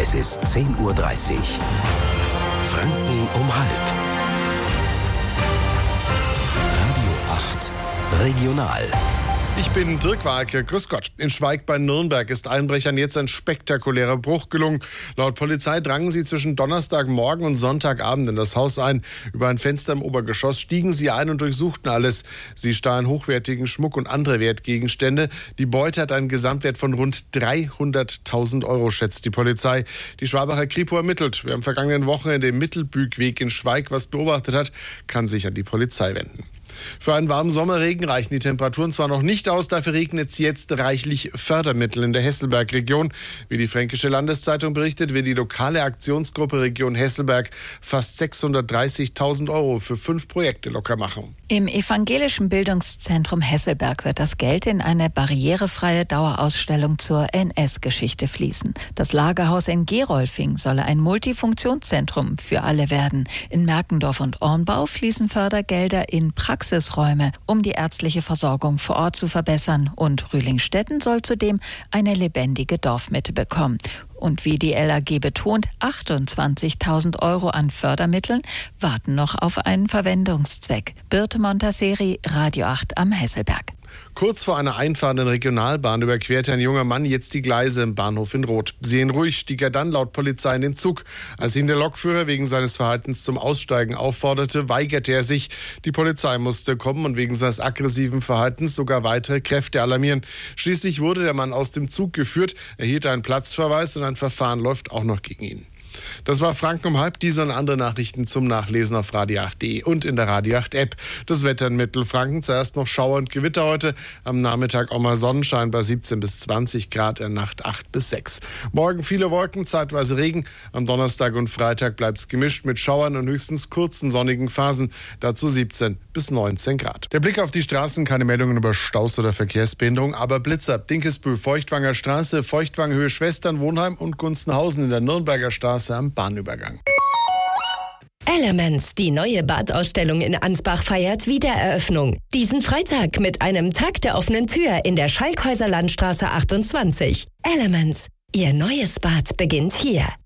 Es ist 10:30 Uhr. Franken um halb. Radio 8 Regional. Ich bin Dirk Walke, grüß Gott. In Schweig bei Nürnberg ist Einbrechern jetzt ein spektakulärer Bruch gelungen. Laut Polizei drangen sie zwischen Donnerstagmorgen und Sonntagabend in das Haus ein. Über ein Fenster im Obergeschoss stiegen sie ein und durchsuchten alles. Sie stahlen hochwertigen Schmuck und andere Wertgegenstände. Die Beute hat einen Gesamtwert von rund 300.000 Euro, schätzt die Polizei. Die Schwabacher Kripo ermittelt. Wer am vergangenen Wochenende im Mittelbügweg in Schweig was beobachtet hat, kann sich an die Polizei wenden. Für einen warmen Sommerregen reichen die Temperaturen zwar noch nicht aus, dafür regnet es jetzt reichlich Fördermittel in der Hesselberg-Region. Wie die Fränkische Landeszeitung berichtet, will die lokale Aktionsgruppe Region Hesselberg fast 630.000 Euro für 5 Projekte locker machen. Im evangelischen Bildungszentrum Hesselberg wird das Geld in eine barrierefreie Dauerausstellung zur NS-Geschichte fließen. Das Lagerhaus in Gerolfing solle ein Multifunktionszentrum für alle werden. In Merkendorf und Ornbau fließen Fördergelder in Praxisräume, um die ärztliche Versorgung vor Ort zu verbessern. Und Rühlingstetten soll zudem eine lebendige Dorfmitte bekommen. Und wie die LAG betont, 28.000 Euro an Fördermitteln warten noch auf einen Verwendungszweck. Birte Montaseri, Radio 8 am Hesselberg. Kurz vor einer einfahrenden Regionalbahn überquerte ein junger Mann jetzt die Gleise im Bahnhof in Roth. Seelenruhig stieg er dann laut Polizei in den Zug. Als ihn der Lokführer wegen seines Verhaltens zum Aussteigen aufforderte, weigerte er sich. Die Polizei musste kommen und wegen seines aggressiven Verhaltens sogar weitere Kräfte alarmieren. Schließlich wurde der Mann aus dem Zug geführt, erhielt einen Platzverweis und ein Verfahren läuft auch noch gegen ihn. Das war Franken um halb. Diese und andere Nachrichten zum Nachlesen auf radio8.de und in der Radio 8 App. Das Wetter in Mittelfranken. Zuerst noch Schauer und Gewitter heute. Am Nachmittag auch mal Sonnenschein bei 17 bis 20 Grad, in der Nacht 8 bis 6. Morgen viele Wolken, zeitweise Regen. Am Donnerstag und Freitag bleibt es gemischt mit Schauern und höchstens kurzen sonnigen Phasen. Dazu 17 bis 19 Grad. Der Blick auf die Straßen, keine Meldungen über Staus oder Verkehrsbehinderung, aber Blitzer. Dinkelsbühl, Feuchtwanger Straße, Feuchtwang Höhe Schwestern, Wohnheim und Gunzenhausen in der Nürnberger Straße am Bahnübergang. Elements, die neue Badausstellung in Ansbach feiert Wiedereröffnung. Diesen Freitag mit einem Tag der offenen Tür in der Schalkhäuser Landstraße 28. Elements, Ihr neues Bad beginnt hier.